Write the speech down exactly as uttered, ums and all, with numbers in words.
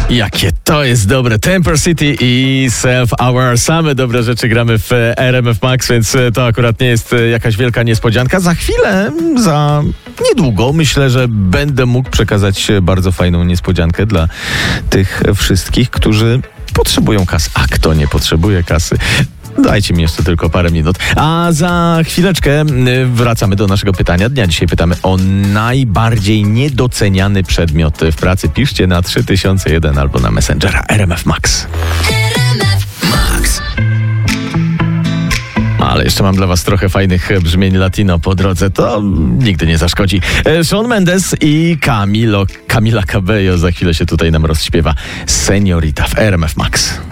Jakie to jest dobre. Temper City i Self Hour. Same dobre rzeczy gramy w R M F Max, więc to akurat nie jest jakaś wielka niespodzianka. Za chwilę, za niedługo, myślę, że będę mógł przekazać bardzo fajną niespodziankę dla tych wszystkich, którzy potrzebują kasy. A kto nie potrzebuje kasy? Dajcie mi jeszcze tylko parę minut. A za chwileczkę wracamy do naszego pytania dnia. Dzisiaj pytamy o najbardziej niedoceniany przedmiot w pracy. Piszcie na trzy tysiące jeden albo na Messengera R M F Max. Ale jeszcze mam dla was trochę fajnych brzmień latino po drodze. To nigdy nie zaszkodzi. Shawn Mendes i Camilo, Camila Cabello za chwilę się tutaj nam rozśpiewa. Señorita w R M F Max.